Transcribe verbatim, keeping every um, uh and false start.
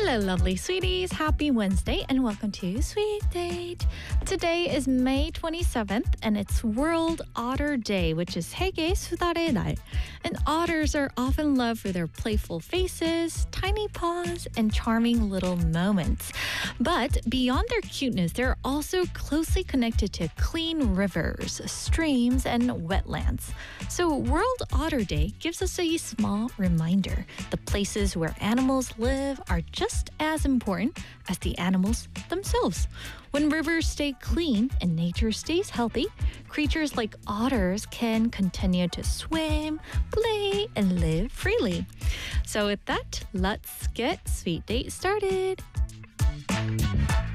Hello, lovely sweeties. Happy Wednesday and welcome to Sweet Date. Today is May twenty-seventh and it's World Otter Day, which is 세계 수달의 날. And otters are often loved for their playful faces, tiny paws, and charming little moments. But beyond their cuteness, they're also closely connected to clean rivers, streams, and wetlands. So World Otter Day gives us a small reminder. The places where animals live are just as important as the animals themselves. When rivers stay clean and nature stays healthy, creatures like otters can continue to swim, play, and live freely. So with that, let's get Sweet Date started.